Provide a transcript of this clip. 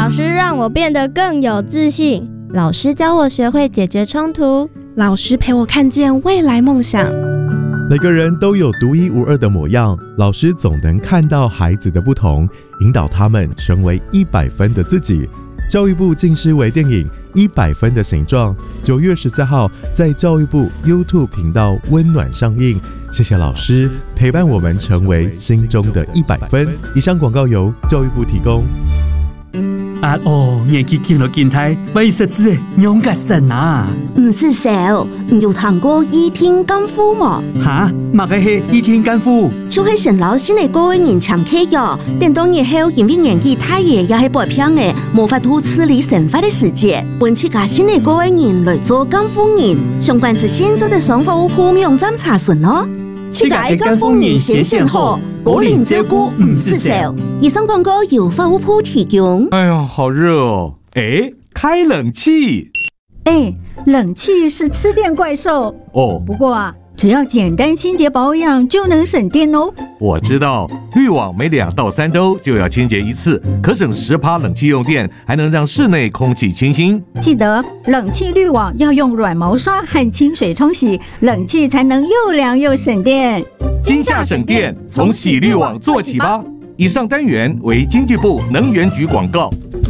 老师让我变得更有自信， 老师教我学会解决冲突， 老师陪我看见未来梦想。 每个人都有独一无二的模样，老师总能看到孩子的不同，引导他们成为100分的自己。教育部近视微电影《100分的形状》9月14号在教育部 YouTube 频道温暖上映。谢谢老师陪伴我们成为心中的100分。以上广告由教育部提供。 年纪见到健太，为实质的养个神啊！ 唔是小，唔有谈过倚天功夫吗？ 哈，嘛个是倚天功夫， 就是神老师的个人常客哟。等到日后因为年纪太爷也系白偏的，无法度处理神法的世界，本次加新的个人来做功夫人，相关资讯做得上服务铺网站查询哦。 世界功夫人先先好，个人照顾唔是小。 以上广告由服务铺提供。 哎呀，好热哦！开冷气。 冷气是吃电怪兽哦。 不过只要简单清洁保养就能省电哦。 我知道，滤网每2到3周就要清洁一次，可省10%冷气用电，还能让室内空气清新。 记得冷气滤网要用软毛刷和清水冲洗，冷气才能又凉又省电。 今夏省电，从洗滤网做起吧。以上单元为经济部能源局广告。